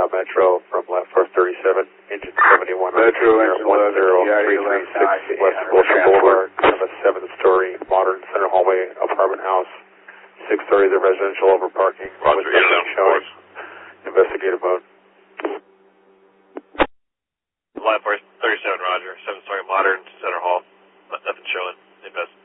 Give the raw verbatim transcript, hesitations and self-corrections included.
southbound Metro from left four thirty-seven, engine seventy-one. Metro, engine one zero three three six West Wilshire Boulevard, of a seven-story modern center hallway apartment house. six thirty, the residential over parking. Roger, with nothing showing. Investigative mode. Line four thirty-seven, Roger. seven-story modern center hall. Nothing showing. Invest.